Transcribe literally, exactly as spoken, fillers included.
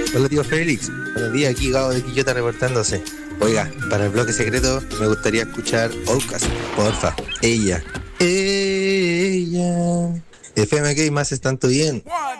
Hola tío Félix, buenos días, aquí Gabo de Quillota reportándose. Oiga, para el bloque secreto me gustaría escuchar Outcast, porfa. Ella, ella. F M K más es tanto bien.